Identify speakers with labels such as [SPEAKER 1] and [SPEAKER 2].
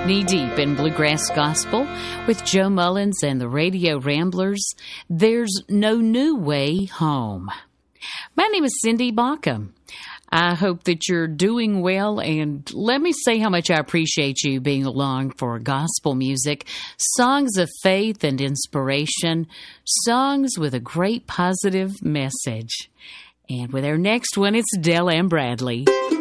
[SPEAKER 1] knee-deep in Bluegrass Gospel with Joe Mullins and the Radio Ramblers. There's no new way home. My name is Cindy Baucom. I hope that you're doing well, and let me say how much I appreciate you being along for gospel music, songs of faith and inspiration, songs with a great positive message. And with our next one, it's Del Ann Bradley.